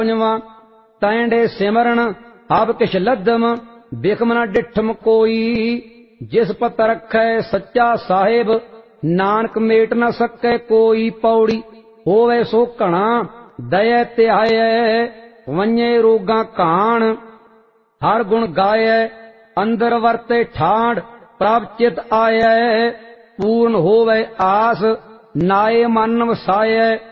ਪੰਜਵਾਂ ਤੈਂਡੇ ਸਿਮਰਨ ਆਪ ਕਿਛ ਲੱਦਮ ਬਿਖਮ ਨਾ ਡਿਠਮ ਕੋਈ। ਜਿਸ ਪਤ ਰਖੈ ਸੱਚਾ ਸਾਹਿਬ ਨਾਨਕ ਮੇਟ ਨਾ ਸਕੈ ਕੋਈ। ਪੌੜੀ ਹੋਵੇ ਸੋ ਘਣਾ ਦਇਐ ਧਿਆਇਐ ਵੰਝੇ ਰੋਗਾਂ ਘਾਣ। ਹਰ ਗੁਣ ਗਾਇਐ ਅੰਦਰ ਵਰਤੇ ਠਾਂਡ ਪ੍ਰਭ ਚਿਤ ਆਇਐ। ਪੂਰਨ ਹੋਵੇ ਆਸ ਨਾਏ ਮਨ ਵਸਾਇਐ